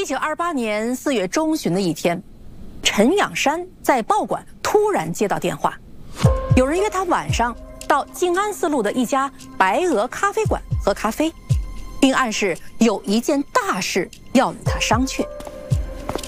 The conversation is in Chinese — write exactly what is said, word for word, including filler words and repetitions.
一九二八年四月中旬的一天，陈仰山在报馆突然接到电话，有人约他晚上到静安寺路的一家白鹅咖啡馆喝咖啡，并暗示有一件大事要与他商榷。